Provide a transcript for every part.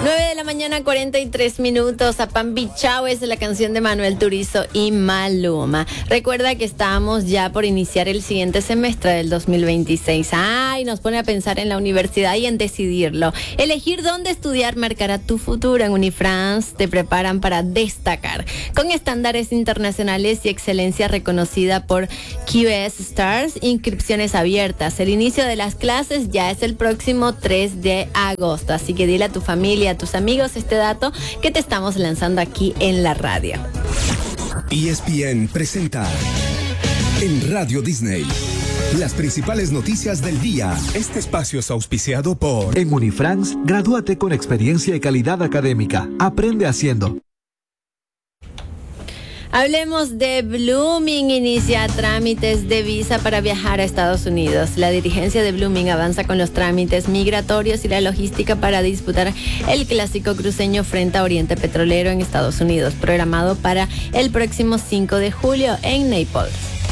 9 de la mañana, 43 minutos. Apambi Chao es la canción de Manuel Turizo y Maluma. Recuerda que estamos ya por iniciar el siguiente semestre del 2026. Ay, nos pone a pensar en la universidad y en decidirlo. Elegir dónde estudiar marcará tu futuro. En Unifrance te preparan para destacar con estándares internacionales y excelencia reconocida por QS Stars. Inscripciones abiertas. El inicio de las clases ya es el próximo 3 de agosto. Así que dile a tu familia, a tus amigos este dato que te estamos lanzando aquí en la radio. ESPN presenta en Radio Disney las principales noticias del día. Este espacio es auspiciado por... En Unifrance, gradúate con experiencia y calidad académica. Aprende haciendo. Hablemos de Blooming. Inicia trámites de visa para viajar a Estados Unidos. La dirigencia de Blooming avanza con los trámites migratorios y la logística para disputar el clásico cruceño frente a Oriente Petrolero en Estados Unidos, programado para el próximo 5 de julio en Naples.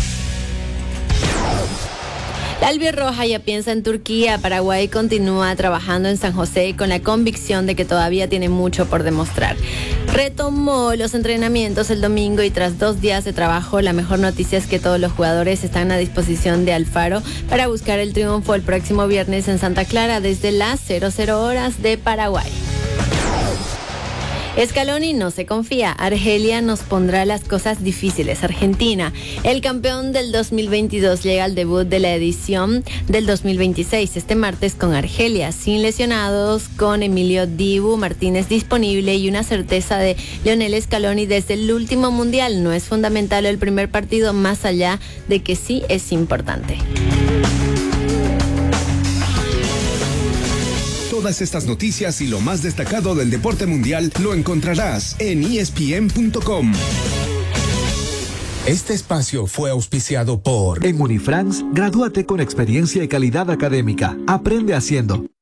La albirroja ya piensa en Turquía. Paraguay continúa trabajando en San José con la convicción de que todavía tiene mucho por demostrar. Retomó los entrenamientos el domingo y tras 2 días de trabajo, la mejor noticia es que todos los jugadores están a disposición de Alfaro para buscar el triunfo el próximo viernes en Santa Clara desde las 00 horas de Paraguay. Scaloni no se confía. Argelia nos pondrá las cosas difíciles. Argentina, el campeón del 2022, llega al debut de la edición del 2026 este martes con Argelia, sin lesionados, con Emilio Dibu Martínez disponible y una certeza de Lionel Scaloni desde el último mundial. No es fundamental el primer partido, más allá de que sí es importante. Todas estas noticias y lo más destacado del deporte mundial lo encontrarás en ESPN.com. Este espacio fue auspiciado por... En Unifrance, gradúate con experiencia y calidad académica. Aprende haciendo.